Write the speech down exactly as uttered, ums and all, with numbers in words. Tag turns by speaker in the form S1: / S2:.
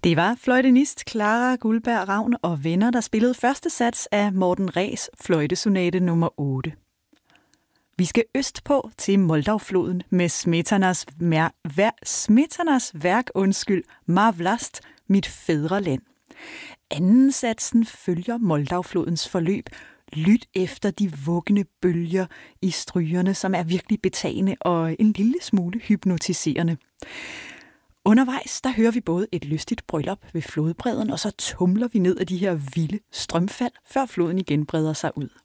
S1: Det var fløjtenist Clara Guldberg Ravn og venner, der spillede første sats af Morten Ræs fløjtesonate nummer otte. Vi skal østpå til Moldavfloden med Smetanas, mer- ver- Smetanas værk, undskyld, Má vlast, mit fædreland. Anden satsen følger Moldavflodens forløb. Lyt efter de vuggende bølger i strygerne, som er virkelig betagende og en lille smule hypnotiserende. Undervejs, der hører vi både et lystigt bryllup ved flodbredden, og så tumler vi ned ad de her vilde strømfald, før floden igen breder sig ud.